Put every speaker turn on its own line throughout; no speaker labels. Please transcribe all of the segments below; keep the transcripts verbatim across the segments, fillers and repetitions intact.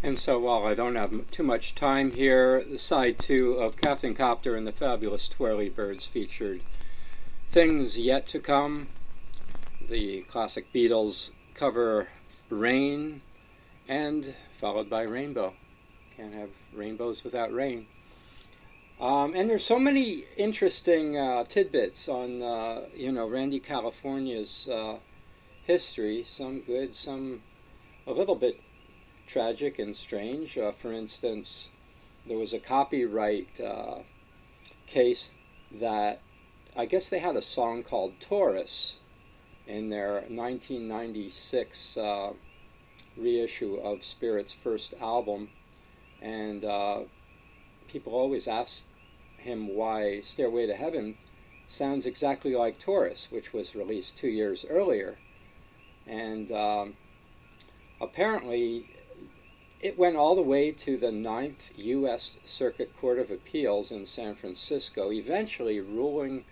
And so while I don't have too much time here, the side two of Captain Copter and the Fabulous Twirly Birds featured Things Yet to Come. The classic Beatles cover Rain, and followed by Rainbow. Can't have rainbows without rain. Um, and there's so many interesting uh, tidbits on, uh, you know, Randy California's uh, history. Some good, some a little bit tragic and strange. Uh, for instance, there was a copyright uh, case that I guess they had a song called Taurus in their nineteen ninety-six uh, reissue of Spirit's first album, and uh, people always asked him why Stairway to Heaven sounds exactly like Taurus, which was released two years earlier. And um, apparently it went all the way to the Ninth U S Circuit Court of Appeals in San Francisco, eventually ruling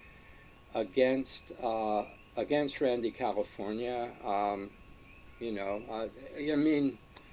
against uh, against Randy California. Um, you know, uh, I mean,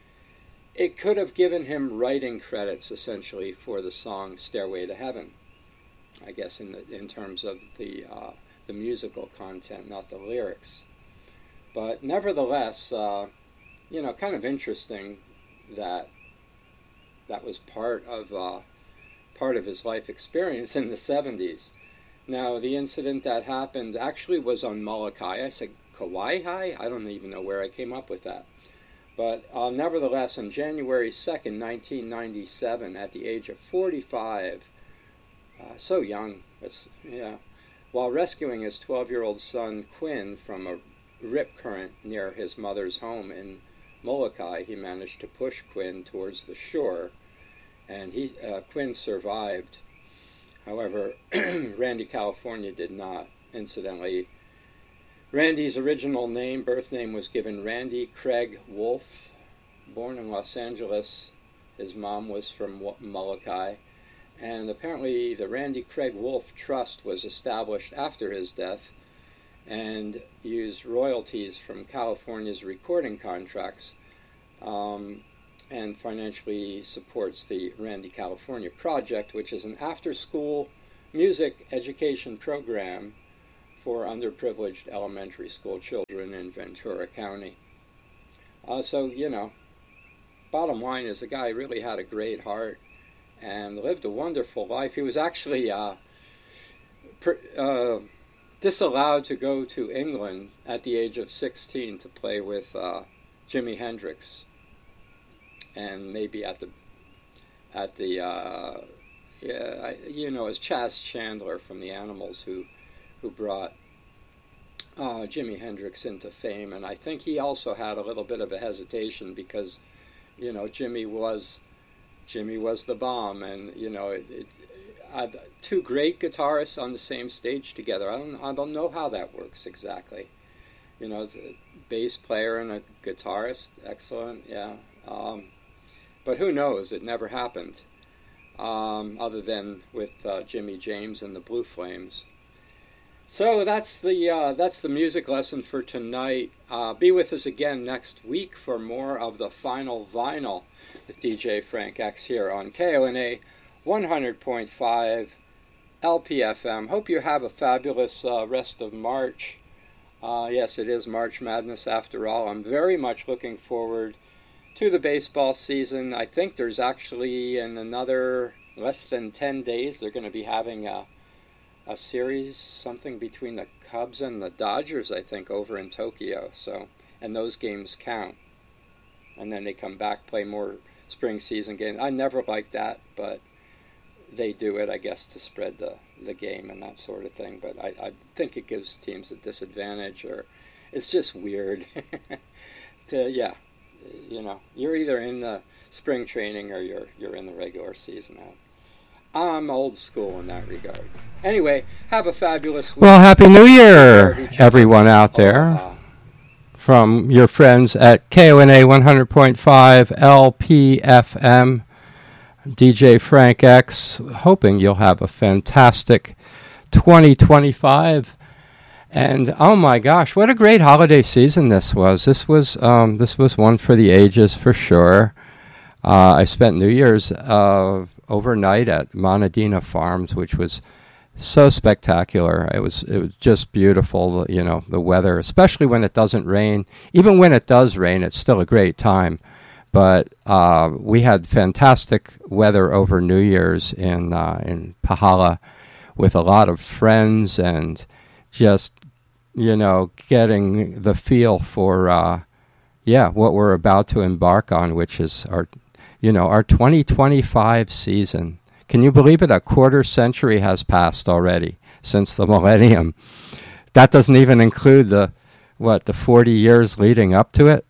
it could have given him writing credits essentially for the song "Stairway to Heaven," I guess, in the in terms of the uh, the musical content, not the lyrics. But nevertheless, uh, you know, kind of interesting that that was part of uh, part of his life experience in the seventies. Now, the incident that happened actually was on Molokai. I said Kauai High? I don't even know where I came up with that. But uh, nevertheless, on January second, nineteen ninety-seven, at the age of forty-five, uh, so young, it's, yeah, while rescuing his twelve-year-old son Quinn from a rip current near his mother's home in Molokai, he managed to push Quinn towards the shore, and he uh, Quinn survived. However, Randy California did not. Incidentally, Randy's original name, birth name, was given Randy Craig Wolf. Born in Los Angeles, his mom was from Molokai, and apparently the Randy Craig Wolf Trust was established after his death and used royalties from California's recording contracts um, and financially supports the Randy California Project, which is an after-school music education program for underprivileged elementary school children in Ventura County. Uh, so, you know, bottom line is the guy really had a great heart and lived a wonderful life. He was actually uh, per, uh, disallowed to go to England at the age of sixteen to play with uh, Jimi Hendrix, and maybe at the at the uh, yeah, you know, as Chas Chandler from the Animals who who brought uh, Jimi Hendrix into fame. And I think he also had a little bit of a hesitation because, you know, Jimmy was Jimmy was the bomb, and you know, it, it, uh, two great guitarists on the same stage together. I don't I don't know how that works exactly. You know, it's a bass player and a guitarist, excellent, yeah. Um, but who knows? It never happened, um, other than with uh, Jimmy James and the Blue Flames. So that's the uh, that's the music lesson for tonight. Uh, be with us again next week for more of the Final Vinyl with D J Frank X here on K O N A one hundred point five L P F M. Hope you have a fabulous uh, rest of March. Uh, yes, it is March Madness after all. I'm very much looking forward to the baseball season. I think there's actually in another less than ten days they're going to be having a a series, something between the Cubs and the Dodgers, I think, over in Tokyo. So, and those games count. And then they come back, play more spring season games. I never liked that, but they do it, I guess, to spread the, the game and that sort of thing. But I, I think it gives teams a disadvantage, or it's just weird. to, yeah, you know, you're either in the spring training or you're you're in the regular season now. I'm old school in that regard. Anyway, have a fabulous week.
Well, Happy New Year, everyone out there. From your friends at K O N A one hundred point five L P F M, D J Frank X, hoping you'll have a fantastic twenty twenty-five. And oh my gosh, what a great holiday season this was. This was um, this was one for the ages for sure. Uh, I spent New Year's uh, overnight at Monadina Farms, which was so spectacular. It was it was just beautiful, you know, the weather, especially when it doesn't rain. Even when it does rain, it's still a great time. But uh, we had fantastic weather over New Year's in uh, in Pahala with a lot of friends and just, you know, getting the feel for, uh, yeah, what we're about to embark on, which is our, you know, our twenty twenty-five season. Can you believe it? A quarter century has passed already since the millennium. That doesn't even include the, what, the forty years leading up to it?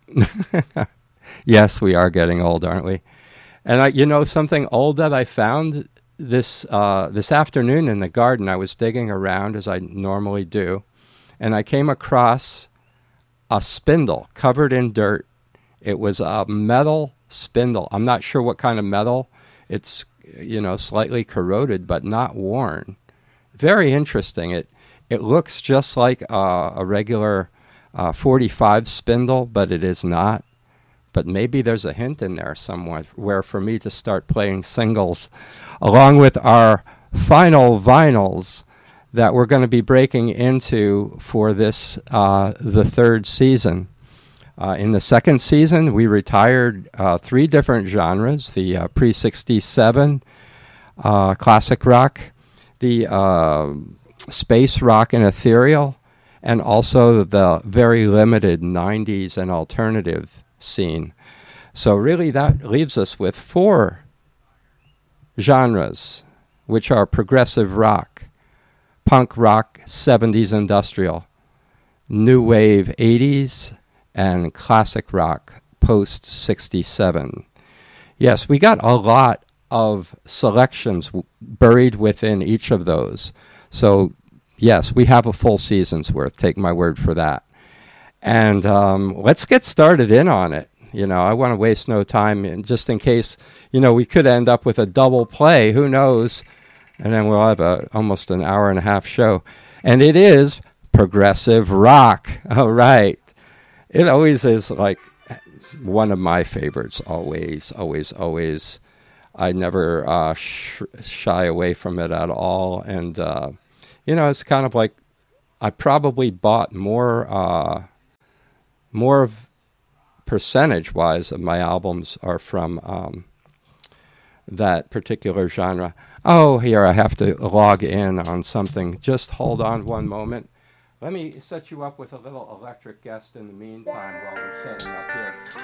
Yes, we are getting old, aren't we? And I, you know, something old that I found this uh, this afternoon in the garden. I was digging around as I normally do, and I came across a spindle covered in dirt. It was a metal spindle. I'm not sure what kind of metal. It's, you know, slightly corroded, but not worn. Very interesting. It it looks just like uh, a regular uh, forty-five spindle, but it is not. But maybe there's a hint in there somewhere where for me to start playing singles, along with our final vinyls that we're going to be breaking into for this, uh, the third season. Uh, in the second season, we retired uh, three different genres, the uh, pre sixty-seven uh, classic rock, the uh, space rock and ethereal, and also the very limited nineties and alternative scene. So really that leaves us with four genres, which are progressive rock, punk rock, seventies industrial, new wave eighties, and classic rock post sixty-seven. Yes, we got a lot of selections w- buried within each of those. So yes, we have a full season's worth, take my word for that. And um, let's get started in on it. You know, I want to waste no time, and just in case, you know, we could end up with a double play. Who knows? And then we'll have a, almost an hour and a half show. And it is progressive rock. All right. It always is like one of my favorites. Always, always, always. I never uh, sh- shy away from it at all. And, uh, you know, it's kind of like I probably bought more... Uh, More of percentage-wise of my albums are from um, that particular genre. Oh, here, I have to log in on something. Just hold on one moment. Let me set you up with a little electric guest in the meantime while we're setting up here.